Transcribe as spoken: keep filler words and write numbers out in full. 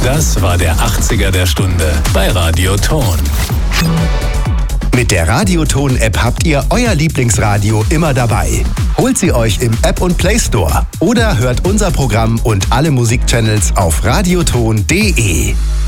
Das war der achtziger der Stunde bei Radio Ton. Mit der Radioton-App habt ihr euer Lieblingsradio immer dabei. Holt sie euch im App und Play Store oder hört unser Programm und alle Musikchannels auf radioton punkt de.